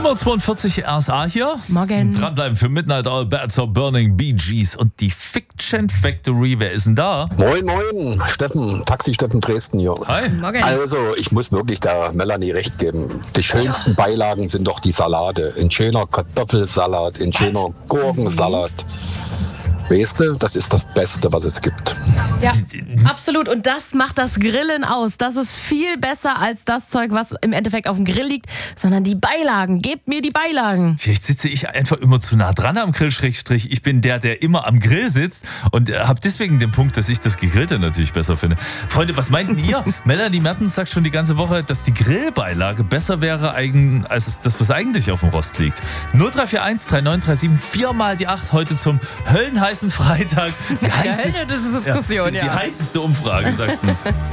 7.42 Uhr RSA hier. Morgen. Dranbleiben für Midnight All Bats Are Burning, Bee Gees und die Fiction Factory. Wer ist denn da? Moin, moin, Steffen, Taxi Steffen Dresden hier. Hi. Morgen. Also, ich muss wirklich der Melanie recht geben. Die schönsten Beilagen sind doch die Salate. Ein schöner Kartoffelsalat, ein schöner Gurkensalat. Weißt du, das ist das Beste, was es gibt. Ja, absolut. Und das macht das Grillen aus. Das ist viel besser als das Zeug, was im Endeffekt auf dem Grill liegt, sondern die Beilagen. Gebt mir die Beilagen. Vielleicht sitze ich einfach immer zu nah dran am Grill, Schrägstrich. Ich bin der immer am Grill sitzt und habe deswegen den Punkt, dass ich das Gegrillte natürlich besser finde. Freunde, was meinten ihr? Melanie Mertens sagt schon die ganze Woche, dass die Grillbeilage besser wäre als das, was eigentlich auf dem Rost liegt. 0341 3937 4 mal die 8 heute zum höllenheißen Freitag. Die Diese Diskussion, die heißeste Umfrage, sagst du uns.